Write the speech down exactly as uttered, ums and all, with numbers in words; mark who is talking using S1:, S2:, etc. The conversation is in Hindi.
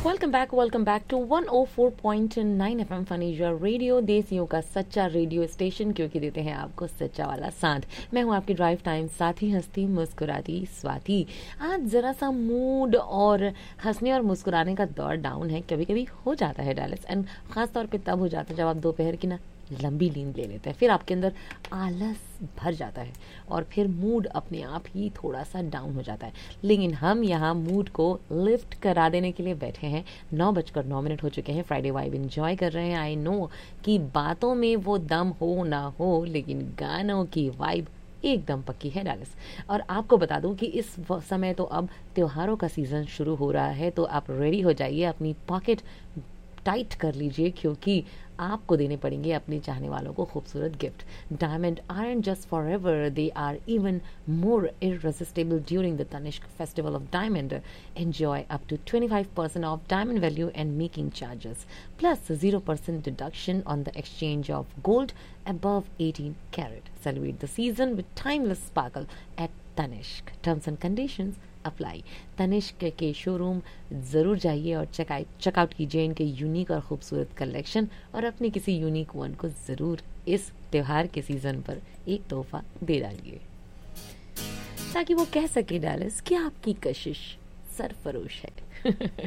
S1: Welcome back welcome back to one O four point nine F M फनीजर radio, देसियों का सच्चा रेडियो स्टेशन, क्योंकि देते हैं आपको सच्चा वाला साथ। मैं हूं आपकी ड्राइव टाइम साथी, हंसती मुस्कुराती स्वाति। आज जरा सा मूड और हंसने और मुस्कुराने का दौर डाउन है, कभी कभी हो जाता है डायलिस, एंड खास तौर पे तब हो जाता है जब आप दोपहर की ना लंबी नींद ले लेते हैं, फिर आपके अंदर आलस भर जाता है और फिर मूड अपने आप ही थोड़ा सा डाउन हो जाता है। लेकिन हम यहाँ मूड को लिफ्ट करा देने के लिए बैठे हैं। नौ बजकर नौ मिनट हो चुके हैं, फ्राइडे वाइब एंजॉय कर रहे हैं। आई नो कि बातों में वो दम हो ना हो, लेकिन गानों की वाइब एकदम पक्की है डालिस। और आपको बता दूं कि इस समय तो अब त्योहारों का सीजन शुरू हो रहा है, तो आप रेडी हो जाइए, अपनी पॉकेट टाइट कर लीजिए, क्योंकि आपको देने पड़ेंगे अपने चाहने वालों को खूबसूरत gift. Diamond aren't just forever, they are even more irresistible during the Tanishq Festival of Diamond. Enjoy up to twenty-five percent off diamond value and making charges, plus zero percent deduction on the exchange of gold above eighteen carat. Celebrate the season with timeless sparkle at Tanishq. Terms and conditions apply. Tanishq के शोरूम ज़रूर जाइए और चेकआउट चेकआउट कीजिए इनके यूनिक और ख़ूबसूरत कलेक्शन, और अपने किसी यूनिक वन को ज़रूर इस त्योहार के सीज़न पर एक तोहफा दे डालिए, ताकि वो कह सके डालिस कि आपकी कशिश सरफरोश है।